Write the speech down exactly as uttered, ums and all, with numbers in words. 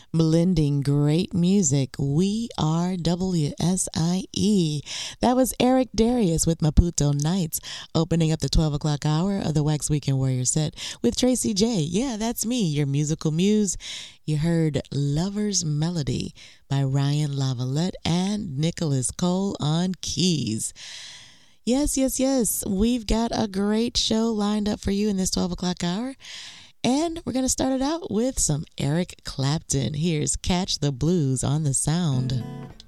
Blending great music. We are W S I E. That was Eric Darius with Maputo Nights, opening up the twelve o'clock hour of the Wax Weekend Warrior set with Tracy J. Yeah, that's me, your musical muse. You heard Lover's Melody by Ryan Lavalette and Nicholas Cole on keys. Yes, yes, yes. We've got a great show lined up for you in this twelve o'clock hour. And we're going to start it out with some Eric Clapton. Here's Catch the Blues on the Sound.